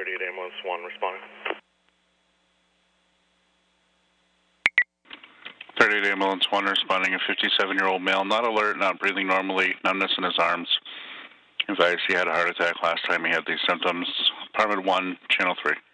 38 ambulance 1 responding. 38 ambulance 1 responding, a 57-year-old male, not alert, not breathing normally, numbness in his arms. Advised he had a heart attack last time he had these symptoms. Apartment 1, channel 3.